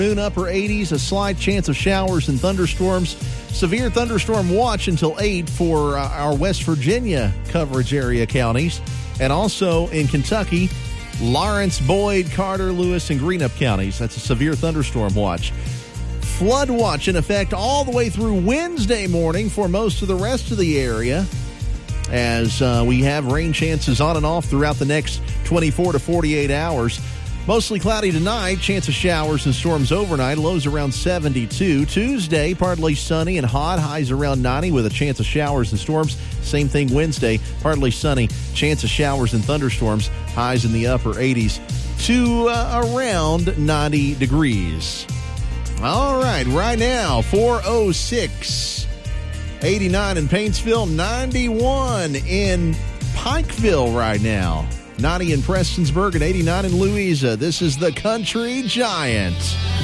Upper 80s, a slight chance of showers and thunderstorms. Severe thunderstorm watch until 8 for our West Virginia coverage area counties. And also in Kentucky, Lawrence, Boyd, Carter, Lewis, and Greenup counties. That's a severe thunderstorm watch. Flood watch in effect all the way through Wednesday morning for most of the rest of the area, as we have rain chances on and off throughout the next 24 to 48 hours. Mostly cloudy tonight, chance of showers and storms overnight, lows around 72. Tuesday, partly sunny and hot, highs around 90 with a chance of showers and storms. Same thing Wednesday, partly sunny, chance of showers and thunderstorms, highs in the upper 80s to around 90 degrees. All right now, 4:06, 89 in Paintsville, 91 in Pikeville right now. 90 in Prestonsburg and 89 in Louisa. This is the Country Giant.